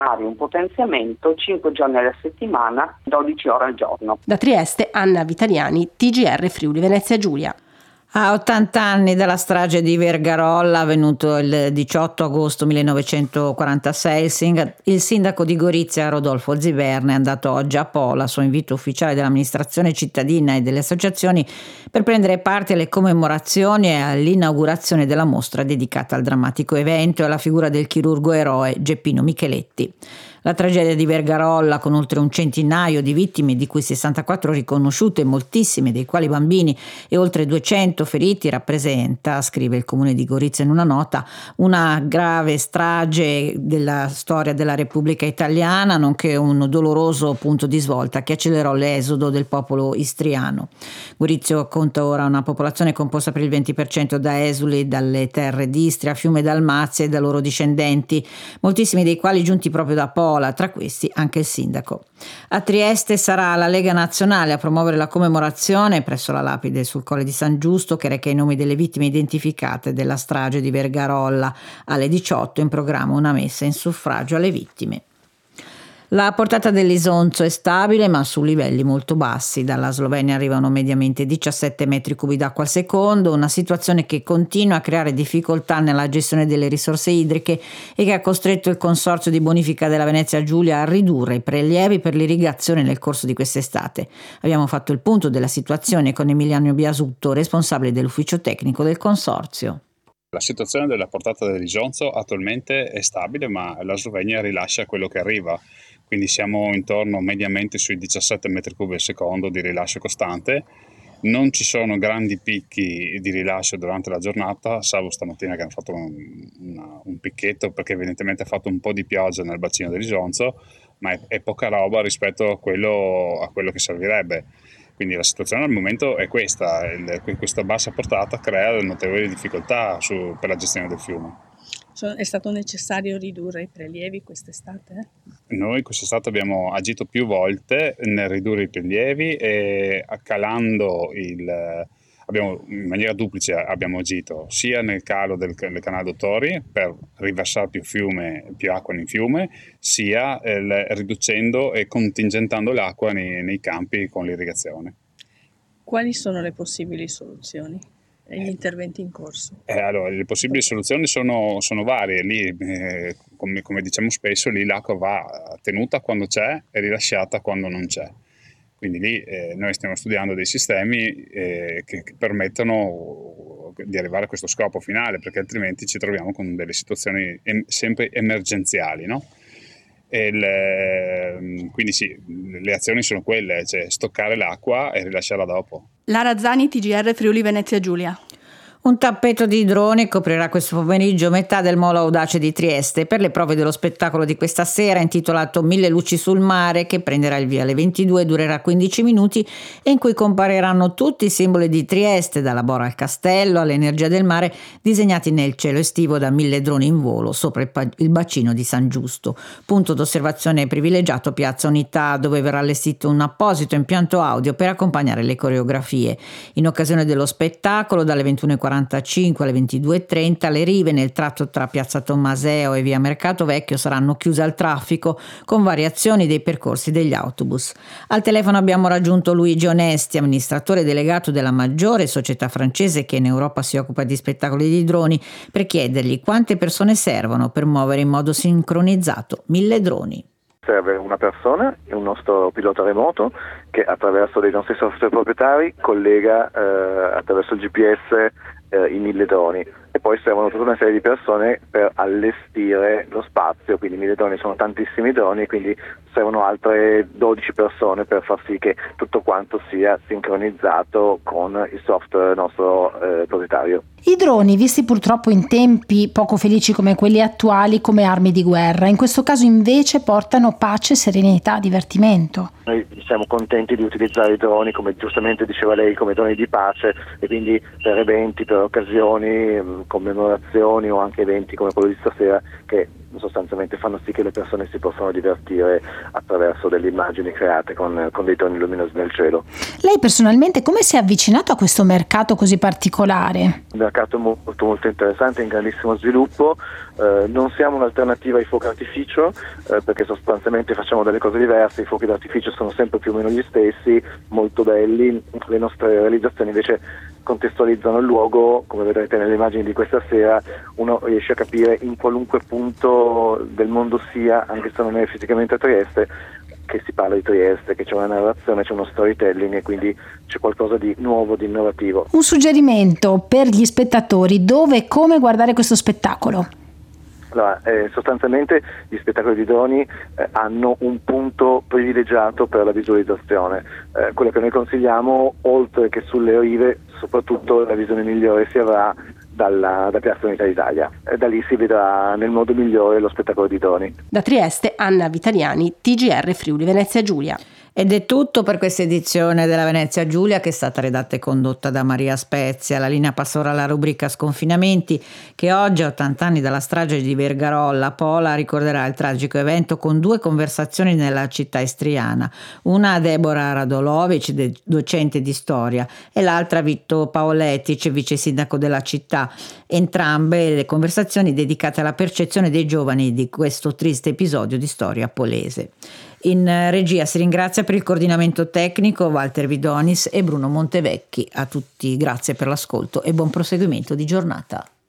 un potenziamento 5 giorni alla settimana, 12 ore al giorno. Da Trieste, Anna Vitaliani, TGR Friuli Venezia Giulia. A 80 anni dalla strage di Vergarolla, avvenuto il 18 agosto 1946, il sindaco di Gorizia, Rodolfo Ziberne, è andato oggi a Pola, su invito ufficiale dell'amministrazione cittadina e delle associazioni, per prendere parte alle commemorazioni e all'inaugurazione della mostra dedicata al drammatico evento e alla figura del chirurgo eroe Geppino Micheletti. La tragedia di Vergarolla, con oltre un centinaio di vittime, di cui 64 riconosciute, moltissime dei quali bambini, e oltre 200 feriti, rappresenta, scrive il comune di Gorizia in una nota, una grave strage della storia della Repubblica Italiana, nonché un doloroso punto di svolta che accelerò l'esodo del popolo istriano. Gorizia conta ora una popolazione composta per il 20% da esuli dalle terre d'Istria, Fiume e Dalmazia e da loro discendenti, moltissimi dei quali giunti proprio da Pola, tra questi anche il sindaco. A Trieste sarà la Lega Nazionale a promuovere la commemorazione presso la lapide sul Colle di San Giusto, che reca i nomi delle vittime identificate della strage di Vergarolla. Alle 18 in programma una messa in suffragio alle vittime. La portata dell'Isonzo è stabile, ma su livelli molto bassi. Dalla Slovenia arrivano mediamente 17 metri cubi d'acqua al secondo, una situazione che continua a creare difficoltà nella gestione delle risorse idriche e che ha costretto il Consorzio di Bonifica della Venezia Giulia a ridurre i prelievi per l'irrigazione nel corso di quest'estate. Abbiamo fatto il punto della situazione con Emiliano Biasutto, responsabile dell'ufficio tecnico del Consorzio. La situazione della portata dell'Isonzo attualmente è stabile, ma la Slovenia rilascia quello che arriva. Quindi siamo intorno mediamente sui 17 metri cubi al secondo di rilascio costante. Non ci sono grandi picchi di rilascio durante la giornata, salvo stamattina che hanno fatto un picchetto perché evidentemente ha fatto un po' di pioggia nel bacino dell'Isonzo, ma è poca roba rispetto a quello che servirebbe. Quindi la situazione al momento è questa, questa bassa portata crea notevoli difficoltà per la gestione del fiume. È stato necessario ridurre i prelievi quest'estate? Noi quest'estate abbiamo agito più volte nel ridurre i prelievi e in maniera duplice abbiamo agito sia nel calo del canale Dottori per riversare più acqua in fiume, sia riducendo e contingentando l'acqua nei campi con l'irrigazione. Quali sono le possibili soluzioni? Gli interventi in corso? Allora, le possibili soluzioni sono varie. Lì, come diciamo spesso, lì l'acqua va tenuta quando c'è e rilasciata quando non c'è. Quindi lì noi stiamo studiando dei sistemi che permettono di arrivare a questo scopo finale, perché altrimenti ci troviamo con delle situazioni sempre emergenziali, no? Quindi sì, le azioni sono quelle, cioè stoccare l'acqua e rilasciarla dopo. Lara Zani, TGR Friuli Venezia Giulia. Un tappeto di droni coprirà questo pomeriggio metà del Molo Audace di Trieste per le prove dello spettacolo di questa sera, intitolato 1000 luci sul mare, che prenderà il via alle 22, durerà 15 minuti e in cui compariranno tutti i simboli di Trieste, dalla Bora al Castello all'energia del mare, disegnati nel cielo estivo da 1000 droni in volo sopra il bacino di San Giusto. Punto d'osservazione privilegiato Piazza Unità, dove verrà allestito un apposito impianto audio per accompagnare le coreografie. In occasione dello spettacolo, dalle 21:45 alle 22:30, le rive nel tratto tra Piazza Tommaseo e via Mercato Vecchio saranno chiuse al traffico, con variazioni dei percorsi degli autobus. Al telefono abbiamo raggiunto Luigi Onesti, amministratore delegato della maggiore società francese che in Europa si occupa di spettacoli di droni, per chiedergli quante persone servono per muovere in modo sincronizzato 1000 droni. Serve una persona e un nostro pilota remoto che attraverso dei nostri software proprietari collega attraverso il GPS i 1000 droni, e poi servono tutta una serie di persone per allestire lo spazio. Quindi 1000 droni sono tantissimi droni, quindi servono altre 12 persone per far sì che tutto quanto sia sincronizzato con il software nostro proprietario. I droni, visti purtroppo in tempi poco felici come quelli attuali, come armi di guerra, in questo caso invece portano pace, serenità, divertimento. Noi siamo contenti di utilizzare i droni, come giustamente diceva lei, come droni di pace, e quindi per eventi, per occasioni, commemorazioni o anche eventi come quello di stasera, che sostanzialmente fanno sì che le persone si possano divertire attraverso delle immagini create con dei toni luminosi nel cielo. Lei personalmente come si è avvicinato a questo mercato così particolare? Un mercato molto molto interessante, in grandissimo sviluppo. Non siamo un'alternativa ai fuochi d'artificio, perché sostanzialmente facciamo delle cose diverse. I fuochi d'artificio sono sempre più o meno gli stessi, molto belli. Le nostre realizzazioni invece contestualizzano il luogo, come vedrete nelle immagini di questa sera. Uno riesce a capire in qualunque punto del mondo sia, anche se non è fisicamente a Trieste, che si parla di Trieste, che c'è una narrazione, c'è uno storytelling e quindi c'è qualcosa di nuovo, di innovativo. Un suggerimento per gli spettatori: dove e come guardare questo spettacolo? Allora, sostanzialmente gli spettacoli di droni hanno un punto privilegiato per la visualizzazione. Quello che noi consigliamo, oltre che sulle rive, soprattutto la visione migliore si avrà da Piazza Unità d'Italia. Da lì si vedrà nel modo migliore lo spettacolo di droni. Da Trieste, Anna Vitaliani, TGR Friuli Venezia Giulia. Ed è tutto per questa edizione della Venezia Giulia, che è stata redatta e condotta da Maria Spezia. La linea passa ora alla rubrica Sconfinamenti, che oggi, a 80 anni dalla strage di Vergarolla, Pola ricorderà il tragico evento con 2 conversazioni nella città istriana, una a Deborah Radolovic, docente di storia, e l'altra a Vitto Paoletic, vice sindaco della città. Entrambe le conversazioni dedicate alla percezione dei giovani di questo triste episodio di storia polese. In regia si ringrazia per il coordinamento tecnico Walter Vidonis e Bruno Montevecchi. A tutti grazie per l'ascolto e buon proseguimento di giornata.